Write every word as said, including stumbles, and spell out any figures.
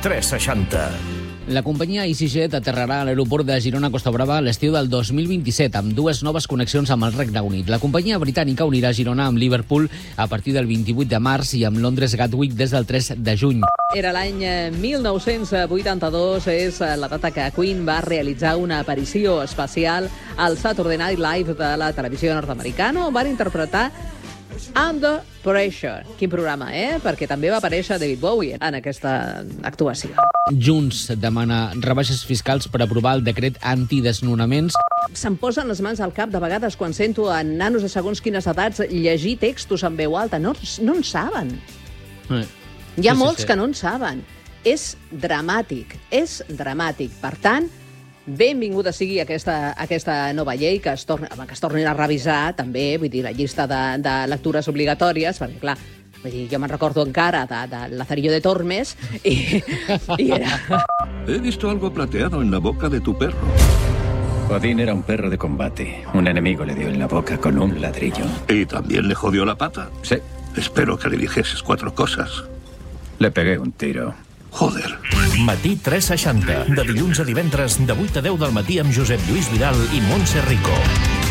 tres seixanta. La companyia EasyJet aterrarà a l'aeroport de Girona-Costa Brava a l'estiu del dos mil vint-i-set, amb dues noves connexions amb el Regne Unit. La companyia britànica unirà Girona amb Liverpool a partir del vint-i-vuit de març i amb Londres Gatwick des del tres de juny. Era l'any mil nou-cents vuitanta-dos, és la data que Queen va realitzar una aparició especial al Saturday Night Live de la televisió nord-americana, on van interpretar Under Pressure. Quin programa, eh? Perquè també va aparèixer David Bowie en aquesta actuació. Junts demana rebaixes fiscals per aprovar el decret antidesnonaments. Se'm posen les mans al cap de vegades quan sento a nanos de segons quines edats llegir textos en veu alta. No, no en saben. Eh. Hi ha Sí, sí, molts sí. que no en saben. És dramàtic, és dramàtic. Per tant, benvinguda sigui aquesta, aquesta nova llei, que es, torni, que es tornin a revisar també, vull dir, la llista de, de lectures obligatòries, perquè, clar, vull dir, jo me'n recordo encara de, de Lazarillo de Tormes, i, i era... He visto algo plateado en la boca de tu perro. Odín era un perro de combate. Un enemigo le dio en la boca con un ladrillo. ¿Y también le jodió la pata? Sí, Espero que le dijeses cuatro cosas. le pegué un tiro. Joder. Matí tres seixanta. De dilluns a divendres, de vuit a deu del matí amb Josep Lluís Vidal i Montse Rico.